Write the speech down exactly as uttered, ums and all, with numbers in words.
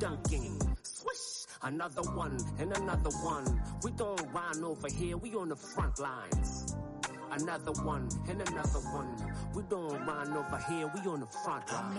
dunking. Swish, another one and another one. We don't run over here, we on the front lines. Another one and another one. We don't run over here, we on the front lines.